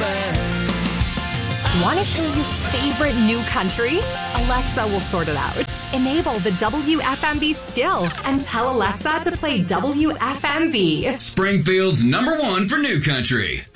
Want to hear your favorite new country? Alexa will sort it out. Enable the WFMV skill and tell Alexa to play WFMV. Springfield's #1 for new country.